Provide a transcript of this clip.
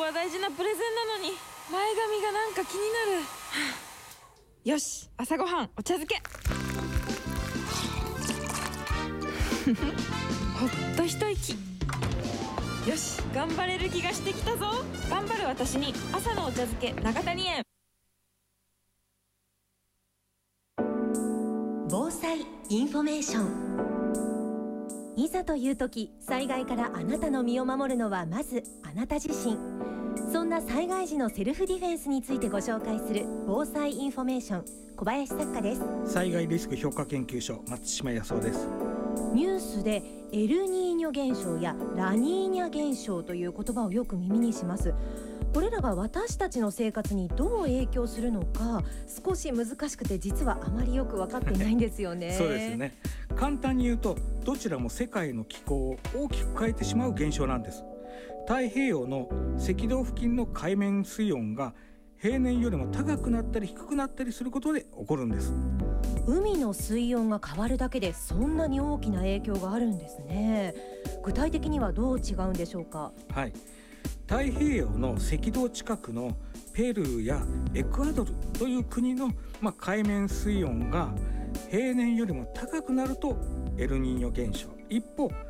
は大事なプレゼンなのに前髪がなんか気になる。よし、朝ごはんお茶漬けほっと一息。よし、頑張れる気がしてきたぞ。頑張る私に朝のお茶漬け長谷園。 防災インフォメーション。いざという時、災害からあなたの身を守るのはまずあなた自身。そんな災害時のセルフディフェンスについてご紹介する防災インフォメーション、小林作家です。 災害リスク評価研究所、松島康夫です。 ニュースでエルニーニョ現象やラニーニャ現象という言葉をよく耳にします。これらが私たちの生活にどう影響するのか、少し難しくて実はあまりよく分かっていないんですよね。 そうですね。簡単に言うと、どちらも世界の気候を大きく変えてしまう現象なんです。太平洋の赤道付近の海面水温が平年よりも高くなったり低くなったりすることで起こるんです。 海の水温が変わるだけでそんなに大きな影響があるんですね。具体的にはどう違うんでしょうか。 はい、太平洋の赤道近くのペルーやエクアドルという国の、海面水温が平年よりも高くなるとエルニーニョ現象。一方、